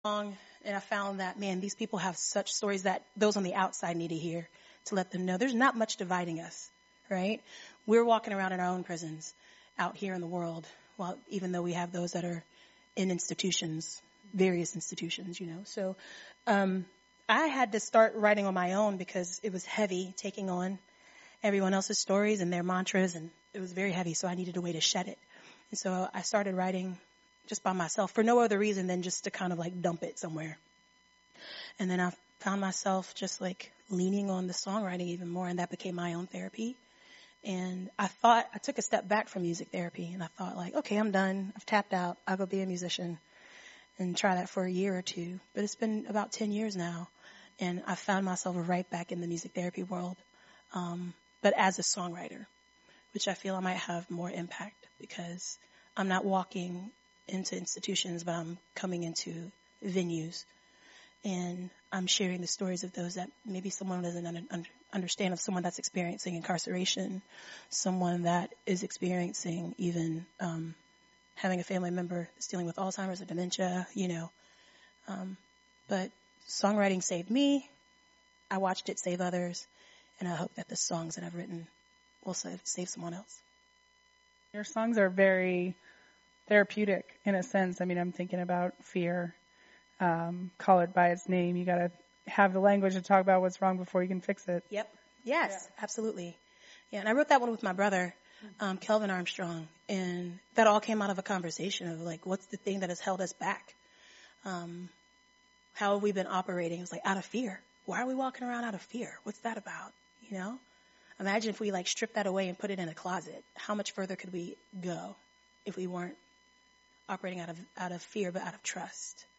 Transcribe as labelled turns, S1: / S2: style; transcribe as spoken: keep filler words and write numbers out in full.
S1: Song, and I found that, man, these people have such stories that those on the outside need to hear to let them know there's not much dividing us, right? We're walking around in our own prisons out here in the world, while even though we have those that are in institutions, various institutions, you know. So um, I had to start writing on my own because it was heavy taking on everyone else's stories and their mantras, and it was very heavy, so I needed a way to shed it. And so I started writing just by myself for no other reason than just to kind of like dump it somewhere. And then I found myself just like leaning on the songwriting even more, and that became my own therapy. And I thought, I took a step back from music therapy, and I thought like, okay, I'm done. I've tapped out. I'll go be a musician and try that for a year or two. But it's been about ten years now, and I found myself right back in the music therapy world, um, but as a songwriter, which I feel I might have more impact because I'm not walking into institutions, but I'm coming into venues, and I'm sharing the stories of those that maybe someone doesn't un- understand, of someone that's experiencing incarceration, someone that is experiencing even um, having a family member that's dealing with Alzheimer's or dementia, you know. Um, but songwriting saved me. I watched it save others, and I hope that the songs that I've written will save, save someone else.
S2: Your songs are very therapeutic in a sense. I mean, I'm thinking about Fear. Um, call it by its name. You got to have the language to talk about what's wrong before you can fix it.
S1: Yep. Yes, yeah. Absolutely. Yeah, and I wrote that one with my brother, um, Kelvin Armstrong, and that all came out of a conversation of like, what's the thing that has held us back? Um, how have we been operating? It was like out of fear. Why are we walking around out of fear? What's that about? You know? Imagine if we like stripped that away and put it in a closet. How much further could we go if we weren't operating out of out of fear, but out of trust?